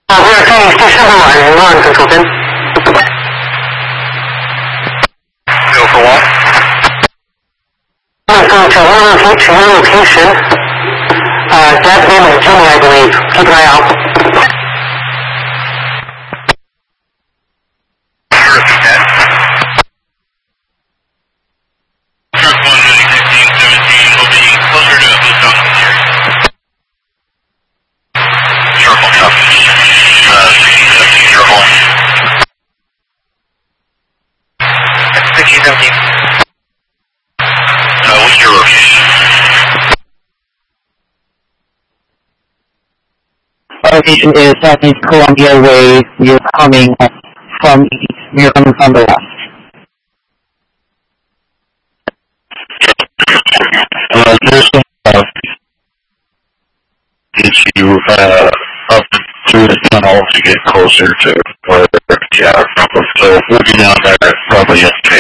we are saying station number 1 on control 10. Go for wall. Go to one location. That name is Jimmy, I believe. Keep an eye out. What's your location? Our location is Southeast Columbia Way. You're coming from the left. There's some issue up through the tunnel to get closer to where the so we'll be down there probably yesterday.